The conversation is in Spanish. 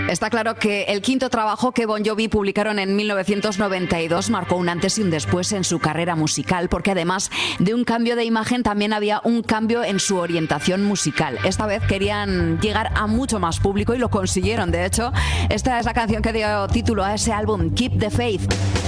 Está claro que el quinto trabajo que Bon Jovi publicaron en 1992 marcó un antes y un después en su carrera musical, porque además de un cambio de imagen también había un cambio en su orientación musical. Esta vez querían llegar a mucho más público y lo consiguieron. De hecho, esta es la canción que dio título a ese álbum, Keep the Faith.